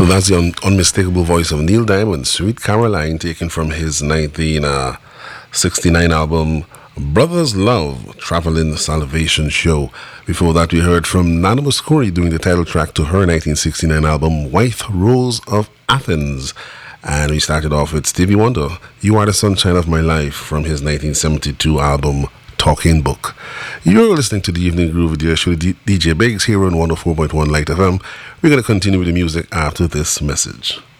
That's the unmistakable voice of Neil Diamond, Sweet Caroline, taken from his 1969 album Brothers Love, Traveling Salvation Show. Before that, we heard from Nana Mouskouri doing the title track to her 1969 album White Rose of Athens. And we started off with Stevie Wonder, You Are the Sunshine of My Life, from his 1972 album Talking Book. You're listening to the Evening Groove with your show DJ Biggs here on 104.1 Light FM. We're going to continue with the music after this message.